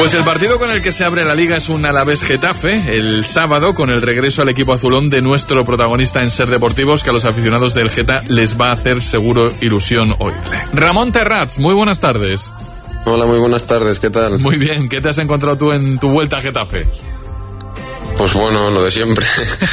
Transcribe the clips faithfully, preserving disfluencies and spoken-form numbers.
Pues el partido con el que se abre la Liga es un Alavés-Getafe, el sábado, con el regreso al equipo azulón de nuestro protagonista en Ser Deportivos, que a los aficionados del Geta les va a hacer seguro ilusión oírle. Ramón Terrats, muy buenas tardes. Hola, muy buenas tardes, ¿qué tal? Muy bien, ¿qué te has encontrado tú en tu vuelta a Getafe? Pues bueno, lo de siempre.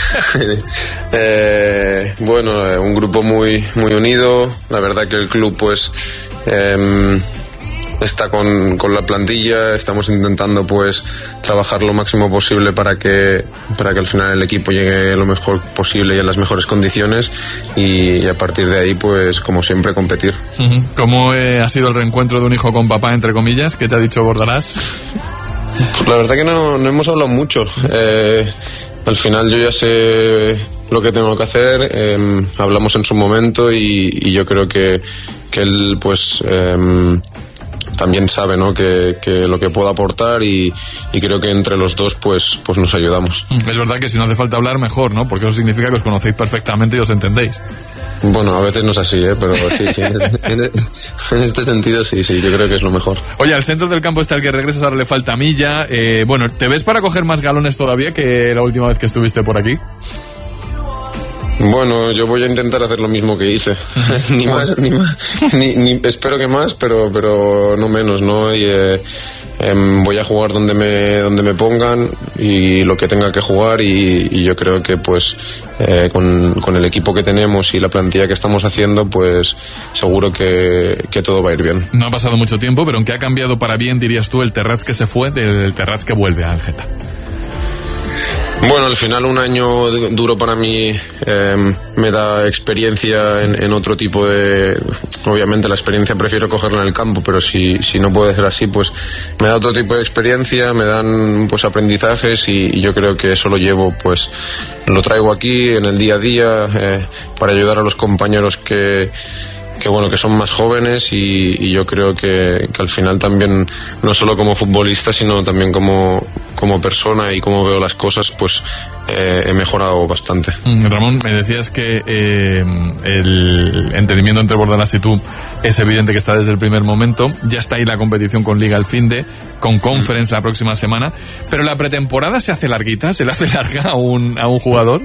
eh, bueno, un grupo muy muy unido. La verdad que el club pues eh, está con, con la plantilla. Estamos intentando pues trabajar lo máximo posible para que para que al final el equipo llegue lo mejor posible y en las mejores condiciones, y, y a partir de ahí pues como siempre competir. ¿Cómo eh, ha sido el reencuentro de un hijo con papá, entre comillas? ¿Qué te ha dicho Bordalás? Pues la verdad que no, no hemos hablado mucho. Eh, al final yo ya sé lo que tengo que hacer. Eh, hablamos en su momento y, y yo creo que, que él pues eh, también sabe, ¿no? que, que lo que puedo aportar, y, y creo que entre los dos pues, pues nos ayudamos. Es verdad que si no hace falta hablar, mejor, ¿no? Porque eso significa que os conocéis perfectamente y os entendéis. Bueno, a veces no es así, ¿eh? Pero sí, sí. En, en este sentido, sí, sí, yo creo que es lo mejor. Oye, al centro del campo está el que regresas, ahora le falta Milla. Eh, bueno, ¿te ves para coger más galones todavía que la última vez que estuviste por aquí? Bueno, yo voy a intentar hacer lo mismo que hice. ni más, ni más. Ni, ni, espero que más, pero, pero no menos, ¿no? Y, eh, eh, voy a jugar donde me, donde me pongan y lo que tenga que jugar, y, y yo creo que pues eh, con, con el equipo que tenemos y la plantilla que estamos haciendo, pues seguro que, que todo va a ir bien. No ha pasado mucho tiempo, pero ¿en qué ha cambiado para bien, dirías tú, el Terrats que se fue del Terrats que vuelve a Geta? Bueno, al final un año duro para mí eh, me da experiencia en, en otro tipo de... Obviamente la experiencia prefiero cogerla en el campo, pero si, si no puede ser así, pues me da otro tipo de experiencia, me dan pues aprendizajes, y, y yo creo que eso lo llevo, pues lo traigo aquí en el día a día eh, para ayudar a los compañeros que... que bueno, que son más jóvenes, y, y yo creo que, que al final también, no solo como futbolista, sino también como, como persona y como veo las cosas, pues eh, he mejorado bastante. Ramón, me decías que eh, el entendimiento entre Bordalás y tú es evidente que está desde el primer momento. Ya está ahí la competición con Liga al finde, con Conference la próxima semana, pero la pretemporada se hace larguita, se le hace larga a un, a un jugador.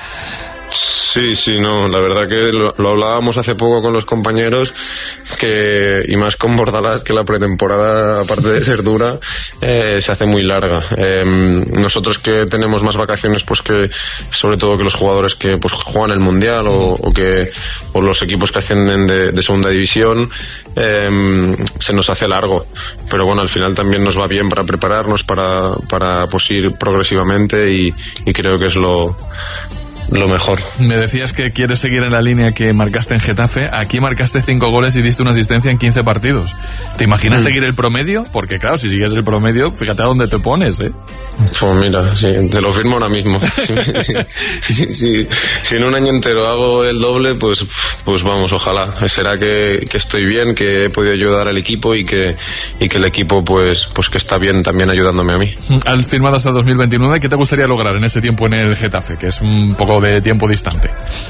Sí, sí, no, la verdad que lo, lo hablábamos hace poco con los compañeros, que y más con Bordalás, que la pretemporada, aparte de ser dura, eh, se hace muy larga. Eh, nosotros que tenemos más vacaciones, pues que, sobre todo que los jugadores que pues juegan el Mundial, o, o que o los equipos que ascienden de, de segunda división, eh, se nos hace largo. Pero bueno, al final también nos va bien para prepararnos, para, para pues ir progresivamente, y, y creo que es lo lo mejor. Me decías que quieres seguir en la línea que marcaste en Getafe. Aquí marcaste cinco goles y diste una asistencia en quince partidos. ¿Te imaginas mm. seguir el promedio? Porque claro, si sigues el promedio, fíjate a dónde te pones, ¿eh? Pues mira, sí, te lo firmo ahora mismo. Si, si, si, si, si en un año entero hago el doble, pues pues vamos, ojalá. Será que, que estoy bien, que he podido ayudar al equipo, y que y que el equipo pues pues que está bien también ayudándome a mí. Has firmado hasta dos mil veintinueve. ¿Qué te gustaría lograr en ese tiempo en el Getafe, que es un poco de tiempo distante?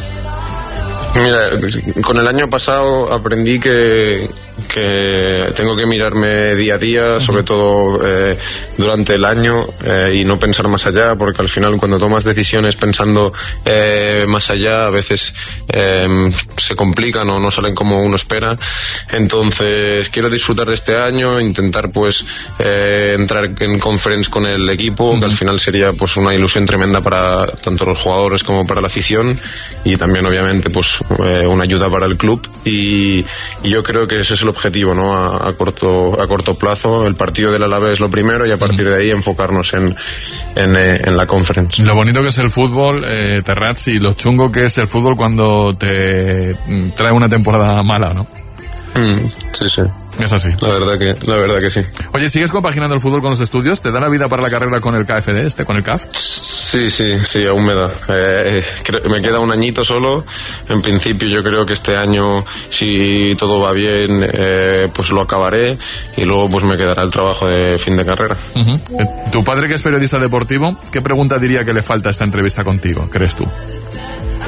Mira, con el año pasado aprendí que, que tengo que mirarme día a día, sobre todo eh, durante el año, eh, y no pensar más allá, porque al final cuando tomas decisiones pensando eh, más allá, a veces eh, se complican o no salen como uno espera. Entonces quiero disfrutar de este año, intentar pues eh, entrar en conference con el equipo, uh-huh. que al final sería pues una ilusión tremenda para tanto los jugadores como para la afición, y también obviamente pues Eh, una ayuda para el club, y, y yo creo que ese es el objetivo, ¿no? A, a corto a corto plazo, el partido del Alavés es lo primero, y a partir de ahí enfocarnos en en, eh, en la conference. Lo bonito que es el fútbol, eh, Terrats, y lo chungo que es el fútbol cuando te trae una temporada mala, ¿no? Mm, sí, sí. Es así. La verdad que, la verdad que sí. Oye, ¿sigues compaginando el fútbol con los estudios? ¿Te da la vida para la carrera con el K F D, este, con el C A F? Sí, sí, sí, aún me da. Eh, creo, me queda un añito solo. En principio yo creo que este año, si todo va bien, eh, pues lo acabaré, y luego pues me quedará el trabajo de fin de carrera. Uh-huh. Tu padre, que es periodista deportivo, ¿qué pregunta diría que le falta a esta entrevista contigo, crees tú?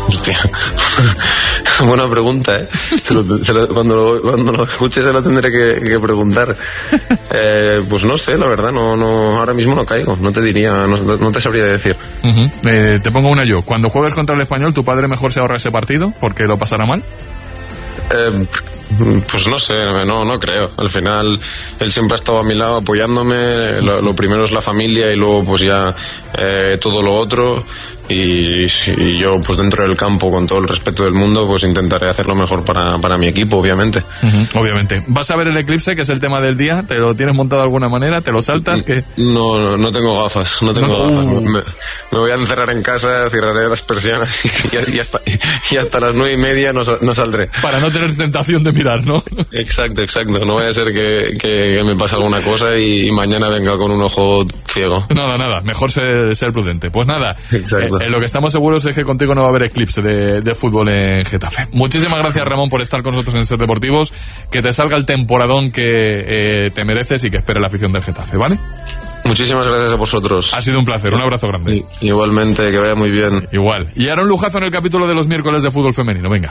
Hostia. Buena pregunta, ¿eh? Se lo, se lo, cuando, lo, cuando lo escuche se lo tendré que, que preguntar. Eh, pues no sé, la verdad, no, no, ahora mismo no caigo, no te diría, no, no te sabría decir. Uh-huh. Eh, te pongo una yo. Cuando juegues contra el Español, ¿tu padre mejor se ahorra ese partido porque lo pasará mal? Eh, pues no sé, no, no creo. Al final, él siempre ha estado a mi lado apoyándome. Lo, lo primero es la familia y luego pues ya eh, todo lo otro. Y, y yo pues dentro del campo, con todo el respeto del mundo, pues intentaré hacer lo mejor para, para mi equipo, obviamente. Uh-huh, obviamente. ¿Vas a ver el eclipse, que es el tema del día? ¿Te lo tienes montado de alguna manera? ¿Te lo saltas? ¿Qué? No, no, no tengo gafas, no tengo no, gafas. Uh. Me, me voy a encerrar en casa, cerraré las persianas y, y, hasta, y hasta las nueve y media no, no saldré. Para no tener tentación de mirar, ¿no? Exacto, exacto. No vaya a ser que, que, que me pase alguna cosa y, y mañana venga con un ojo ciego. Nada, nada. Mejor ser, ser prudente. Pues nada. Exacto. Eh, en lo que estamos seguros es que contigo no va a haber eclipse de, de fútbol en Getafe. Muchísimas gracias, Ramón, por estar con nosotros en Ser Deportivos. Que te salga el temporadón que eh, te mereces y que espere la afición del Getafe, ¿vale? Muchísimas gracias a vosotros. Ha sido un placer. Un abrazo grande. Y, igualmente, que vaya muy bien. Igual. Y ahora un lujazo en el capítulo de los miércoles de fútbol femenino. Venga.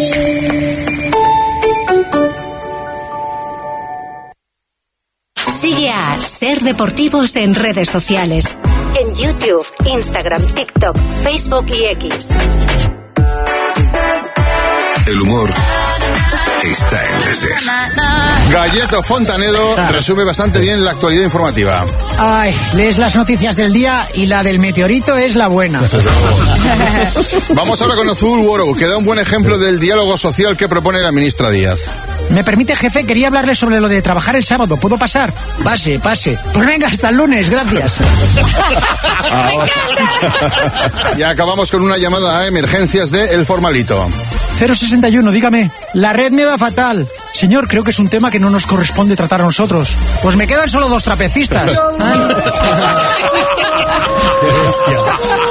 Sigue a Ser Deportivos en redes sociales. En YouTube, Instagram, TikTok, Facebook y X. El humor está en la Ser. Galleto Fontanedo resume bastante bien la actualidad informativa. Ay, lees las noticias del día y la del meteorito es la buena. Vamos ahora con Azul Woro, que da un buen ejemplo del diálogo social que propone la ministra Díaz. ¿Me permite, jefe? Quería hablarle sobre lo de trabajar el sábado. ¿Puedo pasar? Pase, pase. Pues venga, hasta el lunes, gracias. Y acabamos con una llamada a emergencias de El Formalito. cero sesenta y uno, dígame. La red me va fatal. Señor, creo que es un tema que no nos corresponde tratar a nosotros. Pues me quedan solo dos trapecistas. ¡Qué bestia!